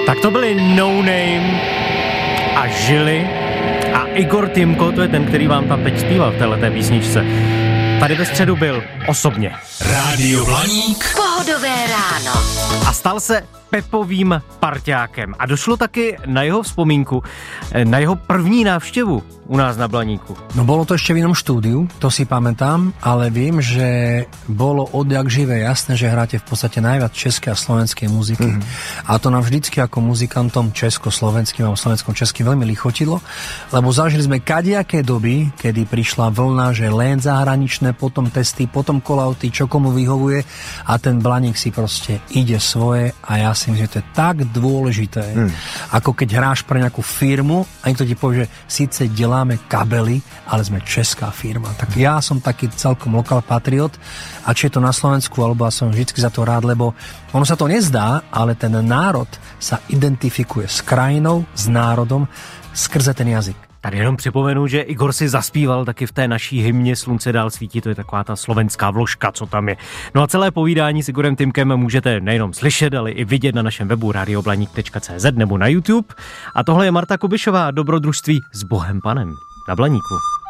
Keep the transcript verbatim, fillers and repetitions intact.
Tak to byli No Name a Žili a Igor Timko, to je ten, který vám tam teď zpíval v téhleté písničce. Tady ve středu byl osobně. Rádio Blaník. Pohodové ráno. A stal se Pepovým parťákem. A došlo taky na jeho vzpomínku, na jeho první návštěvu u nás na Blaníku. No bolo to ešte v inom štúdiu, to si pamätám, ale viem, že bolo odjak živé jasné, že hráte v podstate najviac českej a slovenskej muziky. Mm-hmm. A to nám vždycky ako muzikantom československým a slovenskom českým veľmi lichotilo, lebo zažili sme kadiaké doby, kedy prišla vlna, že len zahraničné, potom testy, potom kolauty, čo komu vyhovuje a ten Blaník si proste ide svoje a ja si myslím, že to je tak dôležité, mm. ako keď hráš pre nejakú firmu a niekto ti povie, že síce deláme kabely, ale sme česká firma. Tak ja som taký celkom lokal patriot a či je to na Slovensku, alebo ja som vždycky za to rád, lebo ono sa to nezdá, ale ten národ sa identifikuje s krajinou, s národom skrze ten jazyk. Tady jenom připomenu, že Igor si zaspíval taky v té naší hymně Slunce dál svítí, to je taková ta slovenská vložka, co tam je. No a celé povídání s Igorem Timkem můžete nejenom slyšet, ale i vidět na našem webu radioblaník tečka cé zet nebo na YouTube. A tohle je Marta Kubišová, dobrodružství s Bohem Panem na Blaníku.